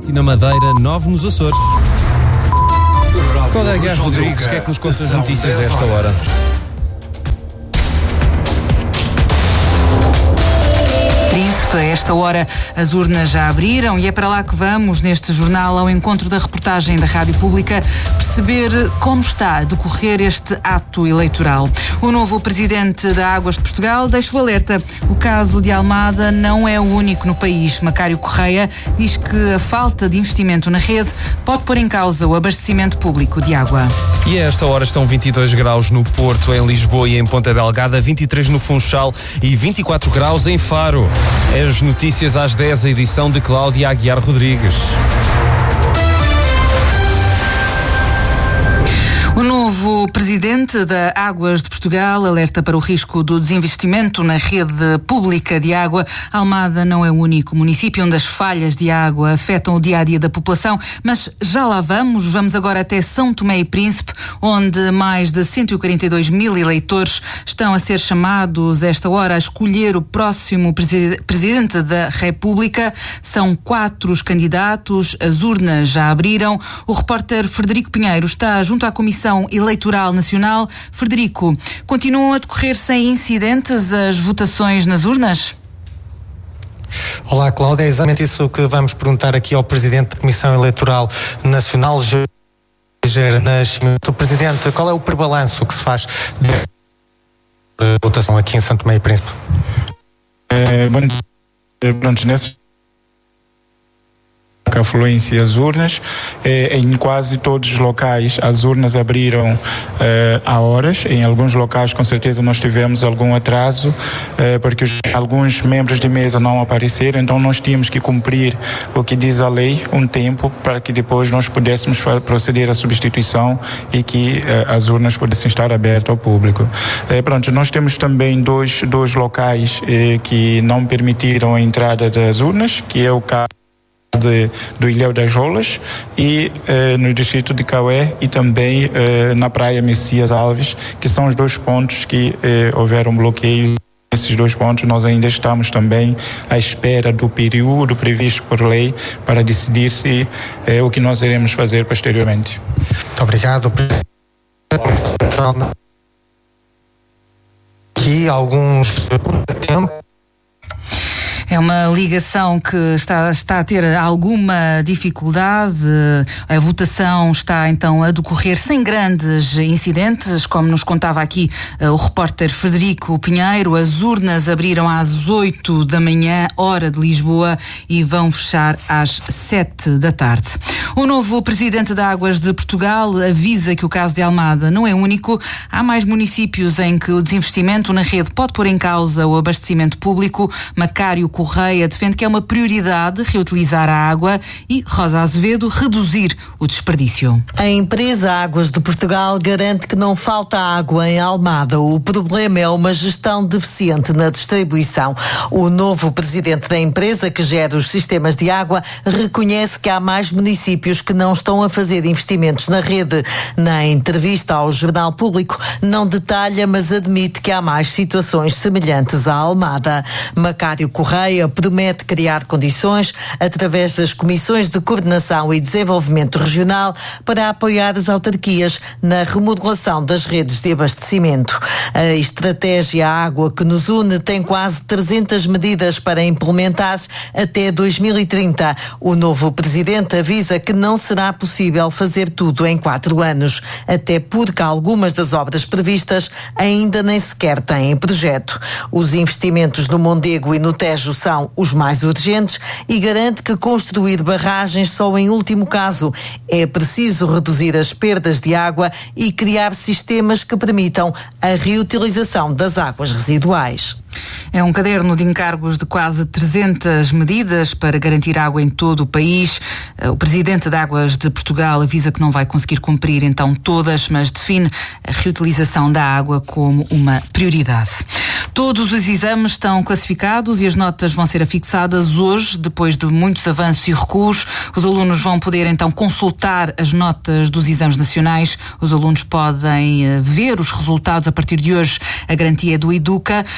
E na Madeira, 9 nos Açores. Cláudia Aguiar Rodrigues, o que é que nos conta as notícias a esta hora? A esta hora as urnas já abriram e é para lá que vamos neste jornal ao encontro da reportagem da Rádio Pública perceber como está a decorrer este ato eleitoral. O novo presidente da Águas de Portugal deixa o alerta. O caso de Almada não é o único no país. Macário Correia diz que a falta de investimento na rede pode pôr em causa o abastecimento público de água. E a esta hora estão 22 graus no Porto, em Lisboa e em Ponta Delgada, 23 no Funchal e 24 graus em Faro. As notícias às 10, a edição de Cláudia Aguiar Rodrigues. O novo presidente da Águas de Portugal alerta para o risco do desinvestimento na rede pública de água. Almada não é o único município onde as falhas de água afetam o dia-a-dia da população, mas já lá vamos. Vamos agora até São Tomé e Príncipe, onde mais de 142 mil eleitores estão a ser chamados esta hora a escolher o próximo presidente da República. São 4 os candidatos, as urnas já abriram. O repórter Frederico Pinheiro está junto à Comissão Eleitoral Nacional. Frederico, continuam a decorrer sem incidentes as votações nas urnas? Olá, Cláudia, é exatamente isso que vamos perguntar aqui ao Presidente da Comissão Eleitoral Nacional, Jair Nascimento. Presidente, qual é o prebalanço que se faz da votação aqui em São Tomé e Príncipe? Nesse a afluência às urnas, em quase todos os locais as urnas abriram há horas. Em alguns locais com certeza nós tivemos algum atraso porque alguns membros de mesa não apareceram, então nós tínhamos que cumprir o que diz a lei, um tempo para que depois nós pudéssemos proceder à substituição e que as urnas pudessem estar abertas ao público. Nós temos também dois locais que não permitiram a entrada das urnas, que é o caso do Ilhéu das Rolas e no distrito de Caué e também na praia Messias Alves, que são os 2 pontos que houveram bloqueio. Nesses 2 pontos nós ainda estamos também à espera do período previsto por lei para decidir se o que nós iremos fazer posteriormente. Muito obrigado. Aqui alguns tempo. É uma ligação que está a ter alguma dificuldade. A votação está então a decorrer sem grandes incidentes, como nos contava aqui o repórter Frederico Pinheiro. As urnas abriram às 8 da manhã, hora de Lisboa, e vão fechar às 7 da tarde. O novo presidente da Águas de Portugal avisa que o caso de Almada não é único. Há mais municípios em que o desinvestimento na rede pode pôr em causa o abastecimento público. Macário Correia defende que é uma prioridade reutilizar a água e Rosa Azevedo reduzir o desperdício. A empresa Águas de Portugal garante que não falta água em Almada. O problema é uma gestão deficiente na distribuição. O novo presidente da empresa, que gera os sistemas de água, reconhece que há mais municípios que não estão a fazer investimentos na rede. Na entrevista ao Jornal Público, não detalha, mas admite que há mais situações semelhantes à Almada. Macário Correia promete criar condições, através das Comissões de Coordenação e Desenvolvimento Regional, para apoiar as autarquias na remodelação das redes de abastecimento. A estratégia Água que nos une tem quase 300 medidas para implementar até 2030. O novo presidente avisa que não será possível fazer tudo em 4 anos, até porque algumas das obras previstas ainda nem sequer têm projeto. Os investimentos no Mondego e no Tejo são os mais urgentes e garante que construir barragens só em último caso. É preciso reduzir as perdas de água e criar sistemas que permitam a reutilização das águas residuais. É um caderno de encargos de quase 300 medidas para garantir água em todo o país. O presidente da Águas de Portugal avisa que não vai conseguir cumprir então todas, mas define a reutilização da água como uma prioridade. Todos os exames estão classificados e as notas vão ser afixadas hoje, depois de muitos avanços e recuos. Os alunos vão poder então consultar as notas dos exames nacionais. Os alunos podem ver os resultados a partir de hoje. A garantia é do Educa. O Instituto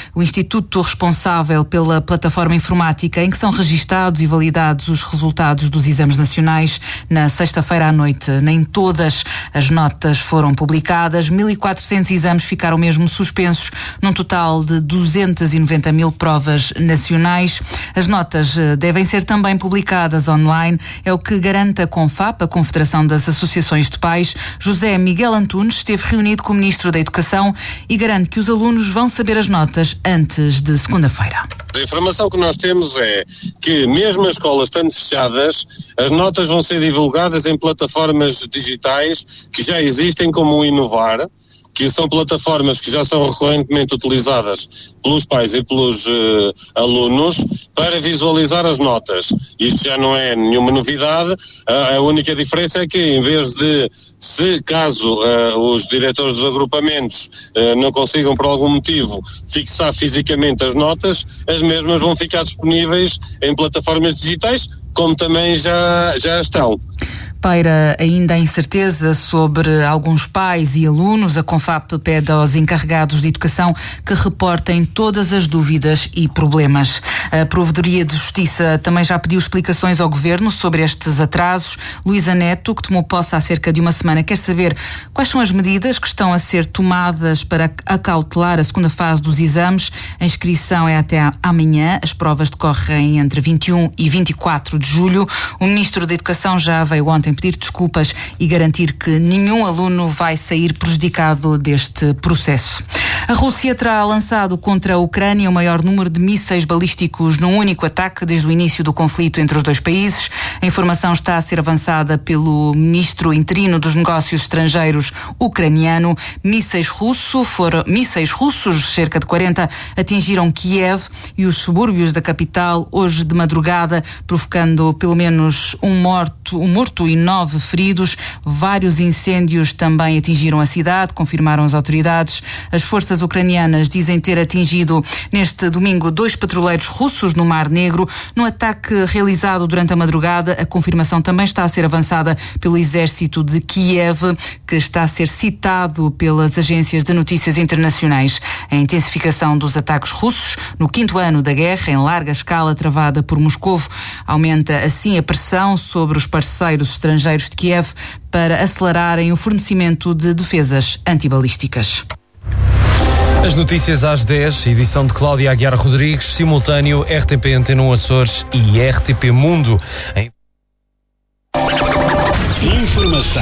instituto responsável pela plataforma informática em que são registados e validados os resultados dos exames nacionais na sexta-feira à noite. Nem todas as notas foram publicadas. 1.400 exames ficaram mesmo suspensos, num total de 290 mil provas nacionais. As notas devem ser também publicadas online, é o que garante a CONFAP, a Confederação das Associações de Pais. José Miguel Antunes esteve reunido com o Ministro da Educação e garante que os alunos vão saber as notas antes de segunda-feira. A informação que nós temos é que, mesmo as escolas estando fechadas, as notas vão ser divulgadas em plataformas digitais que já existem, como o Inovar, que são plataformas que já são recorrentemente utilizadas pelos pais e pelos alunos para visualizar as notas. Isto já não é nenhuma novidade, a única diferença é que, em vez de, caso os diretores dos agrupamentos não consigam por algum motivo fixar fisicamente as notas, as mesmas vão ficar disponíveis em plataformas digitais, como também já estão. Paira ainda a incerteza sobre alguns pais e alunos. A CONFAP pede aos encarregados de educação que reportem todas as dúvidas e problemas. A Provedoria de Justiça também já pediu explicações ao Governo sobre estes atrasos. Luísa Neto, que tomou posse há cerca de uma semana, quer saber quais são as medidas que estão a ser tomadas para acautelar a segunda fase dos exames. A inscrição é até amanhã. As provas decorrem entre 21 e 24 de julho. O Ministro da Educação já veio ontem pedir desculpas e garantir que nenhum aluno vai sair prejudicado deste processo. A Rússia terá lançado contra a Ucrânia o maior número de mísseis balísticos num único ataque desde o início do conflito entre os dois países. A informação está a ser avançada pelo ministro interino dos Negócios Estrangeiros ucraniano. Mísseis russos, cerca de 40, atingiram Kiev e os subúrbios da capital hoje de madrugada, provocando pelo menos um morto e 9 feridos. Vários incêndios também atingiram a cidade, confirmaram as autoridades. As forças ucranianas dizem ter atingido neste domingo 2 petroleiros russos no Mar Negro, num ataque realizado durante a madrugada. A confirmação também está a ser avançada pelo exército de Kiev, que está a ser citado pelas agências de notícias internacionais. A intensificação dos ataques russos no 5º ano da guerra, em larga escala travada por Moscovo, aumenta assim a pressão sobre os parceiros estrangeiros de Kiev para acelerarem o fornecimento de defesas antibalísticas. As notícias às 10, edição de Cláudia Aguiar Rodrigues, simultâneo RTP Antena 1 Açores e RTP Mundo. Informação.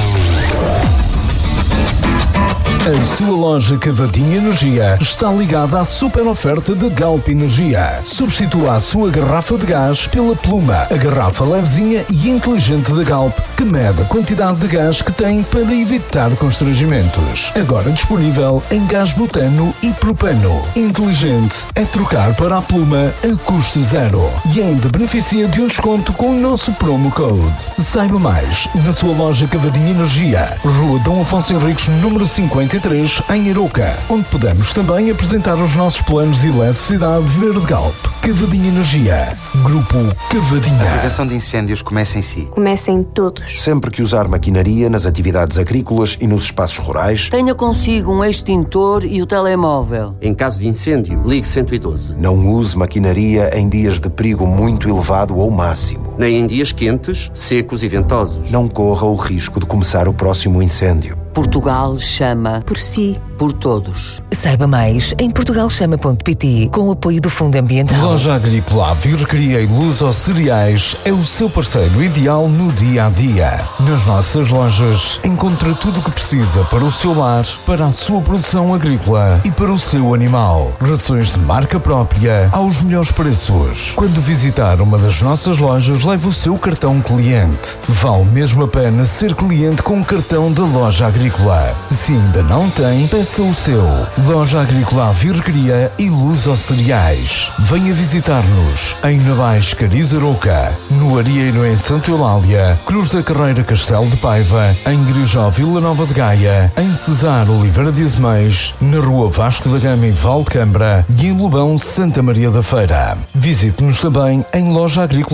A sua loja Cavadinha Energia está ligada à super oferta de Galp Energia. Substitua a sua garrafa de gás pela Pluma, a garrafa levezinha e inteligente da Galp, que mede a quantidade de gás que tem para evitar constrangimentos. Agora disponível em gás butano e propano. Inteligente é trocar para a Pluma a custo zero. E ainda beneficia de um desconto com o nosso promo code. Saiba mais na sua loja Cavadinha Energia, Rua Dom Afonso Henriques, número 53, em Arouca, onde podemos também apresentar os nossos planos de eletricidade verde Galp. Cavadinha Energia. Grupo Cavadinha. A prevenção de incêndios começa em si. Começa em todos. Sempre que usar maquinaria nas atividades agrícolas e nos espaços rurais, tenha consigo um extintor e o telemóvel. Em caso de incêndio, ligue 112. Não use maquinaria em dias de perigo muito elevado ou máximo. Nem em dias quentes, secos e ventosos. Não corra o risco de começar o próximo incêndio. Portugal chama por si, por todos. Saiba mais em portugalchama.pt, com o apoio do Fundo Ambiental. Loja Agrícola Virrecria e Luz aos Cereais é o seu parceiro ideal no dia-a-dia. Nas nossas lojas encontra tudo o que precisa para o seu lar, para a sua produção agrícola e para o seu animal. Rações de marca própria aos melhores preços. Quando visitar uma das nossas lojas, leve o seu cartão cliente. Vale mesmo a pena ser cliente com o cartão da Loja Agrícola. Se ainda não tem, peça o seu. Loja Agrícola Virrecria e Luz aos Cereais. Venha visitar-nos em Navais, Cariz, Arouca, no Arieiro em Santa Eulália, Cruz da Carreira, Castelo de Paiva, em Grijó, Vila Nova de Gaia, em Cesar, Oliveira de Azeméis, na Rua Vasco da Gama e Valdecambra e em Lobão, Santa Maria da Feira. Visite-nos também em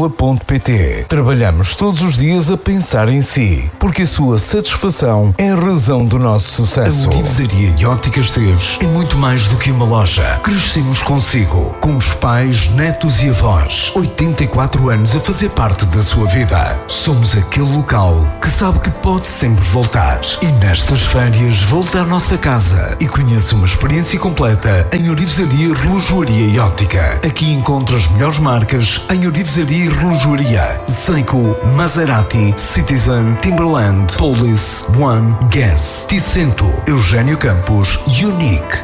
lojaagrícola.pt. Trabalhamos todos os dias a pensar em si, porque a sua satisfação é a razão razão do nosso sucesso. A Orivesaria e Óticas Teves é muito mais do que uma loja. Crescemos consigo, com os pais, netos e avós. 84 anos a fazer parte da sua vida. Somos aquele local que sabe que pode sempre voltar. E nestas férias, volte à nossa casa e conheça uma experiência completa em Orivesaria, Relojoaria e Óptica. Aqui encontra as melhores marcas em Orivesaria e Relojoaria. Seiko, Maserati, Citizen, Timberland, Police, One, Guess, Ticento, Eugênio Campos, Unique.